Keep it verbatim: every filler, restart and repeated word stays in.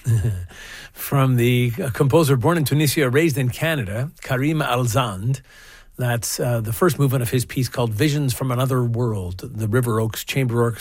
From the composer born in Tunisia, raised in Canada, Karim Alzand. That's uh, the first movement of his piece called Visions from Another World. The River Oaks Chamber Orchestra